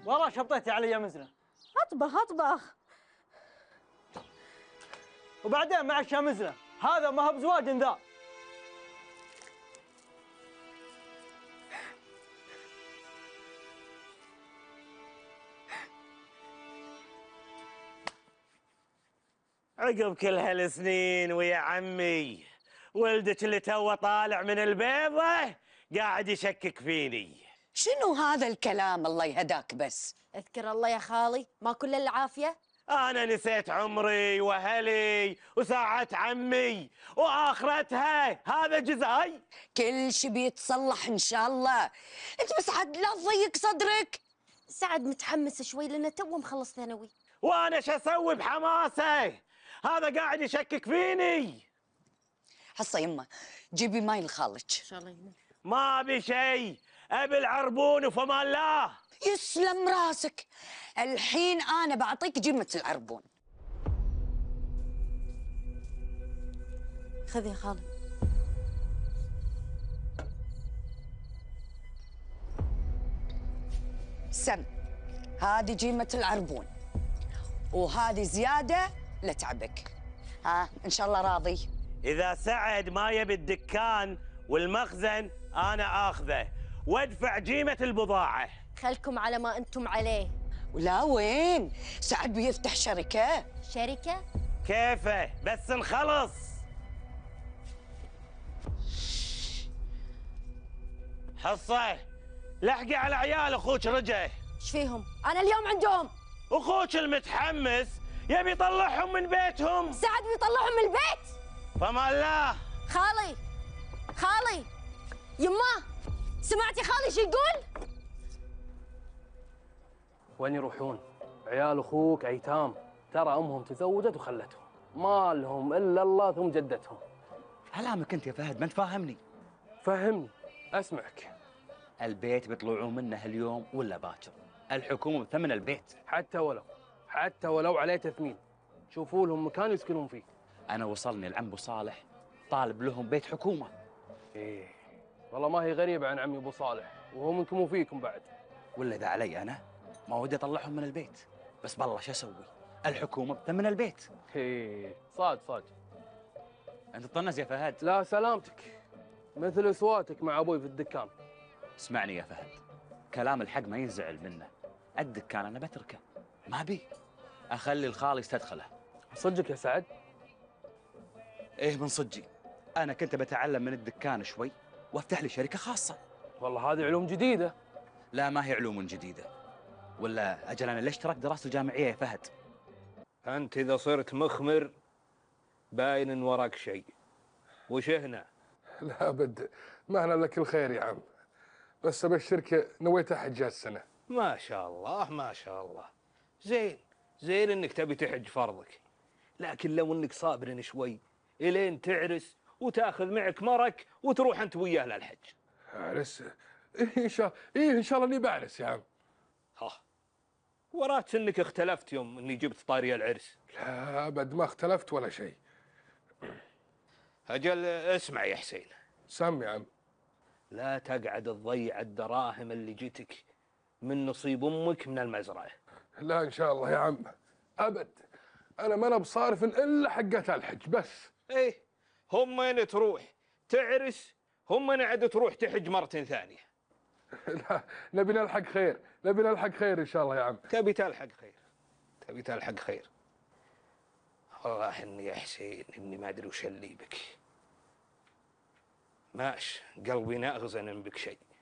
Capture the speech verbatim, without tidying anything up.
والله شبطيتي علي يا مزنه. اطبخ اطبخ. وبعدين معك يا مزنه، هذا ما هو بزواج ذا. عقب كل هالسنين ويا عمي ولدك اللي توه طالع من البيضة قاعد يشكك فيني. شنو هذا الكلام الله يهداك بس؟ اذكر الله يا خالي، ما كل العافية. أنا نسيت عمري وأهلي وساعة عمي وآخرتها، هذا جزاي. كل شي بيتصلح إن شاء الله. أنت بس عاد لا تضيق صدرك. سعد متحمس شوي لأنه تو مخلص ثانوي. وأنا شو أسوي بحماسه؟ هذا قاعد يشكك فيني. حصة يمه جيبي ماي لخالك. إن شاء الله يمه. ما أبي شيء، أبي العربون وفمان الله. يسلم راسك. الحين أنا بعطيك جمة العربون. خذ يا خالي. سم، هذه جيمة العربون وهذه زيادة لتعبك. ها إن شاء الله راضي؟ إذا سعد ما يبي الدكان والمخزن أنا آخذه وادفع جيمة البضاعة. خلكم على ما أنتم عليه. ولا وين؟ سعد بيفتح شركة. شركة؟ كيفه بس نخلص. حصة لحقي على عيال أخوك رجع. ايش فيهم؟ أنا اليوم عندهم. أخوك المتحمس يبي يطلعهم من بيتهم. سعد بيطلعهم من البيت. فما الله. خالي خالي يمه، سمعتي خالي شو يقول؟ وين يروحون؟ عيال اخوك ايتام، ترى امهم تزوجت وخلتهم، ما لهم الا الله ثم جدتهم. علامك انت يا فهد، ما تفهمني. فهمني، اسمعك. البيت بيطلعون منه اليوم ولا باكر، الحكومه بثمن البيت. حتى ولو حتى ولو عليه تثمين، شوفوا لهم مكان يسكنون فيه. انا وصلني العم ابو صالح طالب لهم بيت حكومه. ايه والله ما هي غريبه عن عمي ابو صالح، وهو منكم وفيكم بعد. ولا اذا علي انا ما ودي اطلعهم من البيت، بس بالله شو اسوي؟ الحكومه بثمن البيت. ايه صاد صاد. انت تطنز يا فهد. لا سلامتك، مثل اصواتك مع ابوي في الدكان. اسمعني يا فهد، كلام الحق ما ينزعل منه. الدكان انا بتركه، ما بي اخلي الخال يستدخله. صدقك يا سعد؟ ايه من صدقي، انا كنت بتعلم من الدكان شوي وافتح لي شركه خاصه. والله هذه علوم جديده. لا ما هي علوم جديده، ولا اجل انا ليش تركت دراسه الجامعيه يا فهد؟ انت اذا صرت مخمر باين ان وراك شيء. وش هنا؟ لا ابد، ما هنا لك الخير يا عم، بس ابشرك نويت احج هالسنه. ما شاء الله ما شاء الله، زين زين انك تبي تحج فرضك، لكن لو انك صابر شوي الين تعرس وتاخذ معك مرك وتروح انت وياه للحج. عرس؟ إيه ان شاء إيه ان شاء الله اني بعرس يا عم. ها ورات انك اختلفت يوم اني جبت طاري العرس. لا ابد ما اختلفت ولا شيء. اجل اسمع يا حسين. سم يا عم. لا تقعد تضيع الدراهم اللي جتك من نصيب امك من المزرعه. لا ان شاء الله يا عم، ابد انا ما انا بصارف الا حقتها الحج بس. ايه هم وين تروح تعرس، هم وين عاد تروح تحج مرة ثانية. لا نبي نلحق خير، نبي نلحق خير ان شاء الله يا عم. تبي تلحق خير، تبي تلحق خير. والله اني يا حسين اني ما ادري وش اللي بك. ماش قلبي ناغز ان بك شيء.